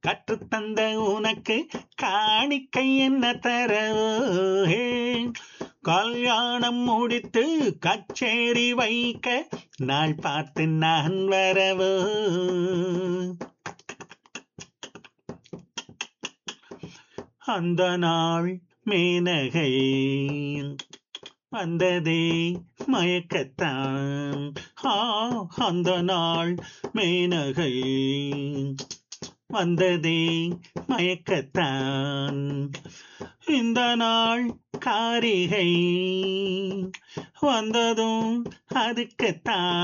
கற்றுத்தந்த உனக்கு காணிக்கை என்ன தரவோ ஹே. கல்யாணம் முடித்து கச்சேரி வைக்க நாள் பார்த்து நான் வரவோ. அந்த நாள் மேனகை வந்ததே மயக்கத்தான். ஆ, அந்த நாள் மேனகை வந்ததே மயக்கத்தான். இந்த நாள் காரிகை வந்ததும் அதுக்குத்தான்.